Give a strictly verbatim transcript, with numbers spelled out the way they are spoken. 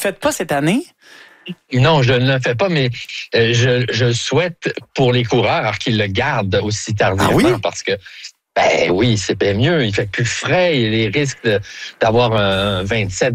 faites pas cette année? Non, je ne le fais pas, mais euh, je, je souhaite pour les coureurs qu'ils le gardent aussi tardivement, ah oui? parce que ben oui, c'est bien mieux. Il fait plus frais, il y a les risques de, d'avoir un vingt-sept